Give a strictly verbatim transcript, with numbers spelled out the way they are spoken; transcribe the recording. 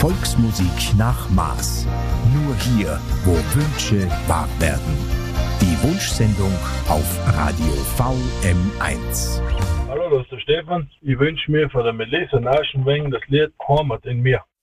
Volksmusik nach Maß. Nur hier, wo Wünsche wahr werden. Die Wunschsendung auf Radio V M eins. Hallo, das ist der Stefan. Ich wünsche mir von der Melissa Naschenweng das Lied Heimat in mir.